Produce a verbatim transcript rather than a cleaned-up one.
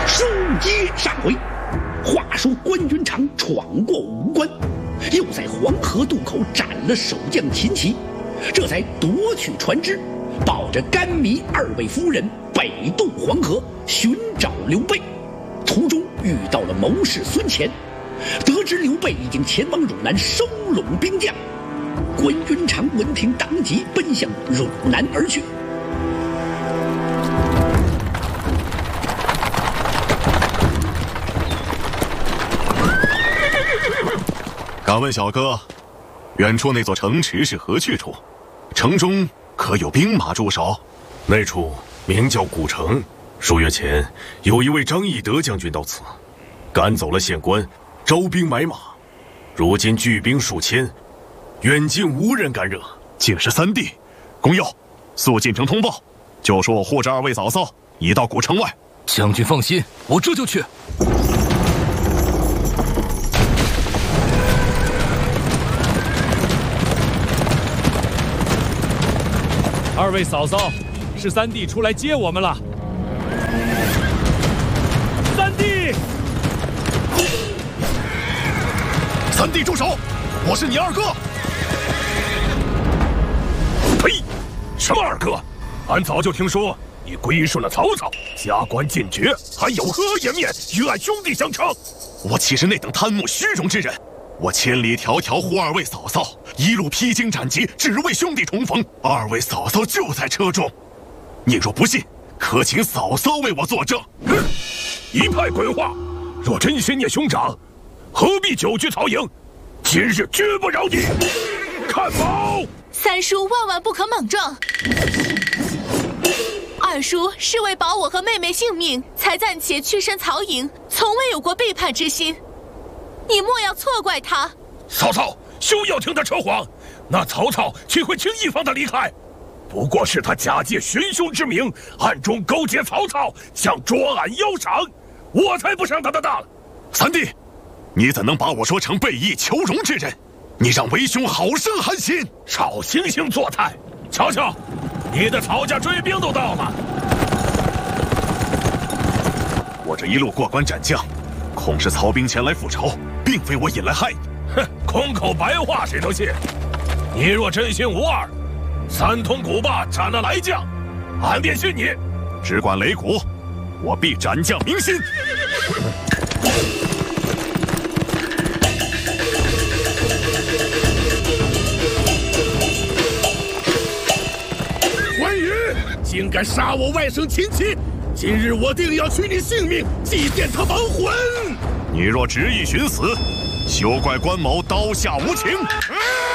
书接上回，话说关云长闯过五关，又在黄河渡口斩了守将秦琪，这才夺取船只，抱着甘糜二位夫人北渡黄河寻找刘备。途中遇到了谋士孙乾，得知刘备已经前往汝南收拢兵将，关云长闻听，当即奔向汝南而去。 敢问小哥，远处那座城池是何去处？城中可有兵马驻守？ 那处名叫古城，数月前有一位张翼德将军到此，赶走了县官，招兵买马。如今聚兵数千，远近无人敢惹。 竟是三弟！公佑，速进城通报，就说我护着二位嫂嫂已到古城外。 将军放心，我这就去。 二位嫂嫂，是三弟出来接我们了。三弟， 三弟住手！我是你二哥。 呸！什么二哥？俺早就听说你归顺了曹操，加官进爵，还有何颜面与俺兄弟相称？ 我岂是那等贪慕虚荣之人？我千里迢迢护二位嫂嫂，一路披荆斩棘，只为兄弟重逢。二位嫂嫂就在车中，你若不信，可请嫂嫂为我作证。 哼，一派鬼话！若真心念兄长，何必久居曹营？今日绝不饶你！看宝！ 三叔万万不可莽撞。二叔是为保我和妹妹性命，才暂且屈身曹营，从未有过背叛之心。你莫要错怪他。 嫂嫂，休要听他扯谎。那曹操岂会轻易放他离开？不过是他假借寻兄之名，暗中勾结曹操，想捉俺腰赏，我才不上他的当。 三弟，你怎能把我说成背义求荣之人？你让为兄好生寒心。 少惺惺作态！瞧瞧，你的曹家追兵都到了。 我这一路过关斩将，恐是曹兵前来复仇，并非我引来害你。 哼，空口白话谁都信。你若真心无二，三通古坝斩了来将，俺便信你。 只管擂鼓，我必斩将明心。 关羽竟敢杀我外甥秦琪，今日我定要取你性命，祭奠他亡魂。 你若执意寻死，休怪关某刀下无情。啊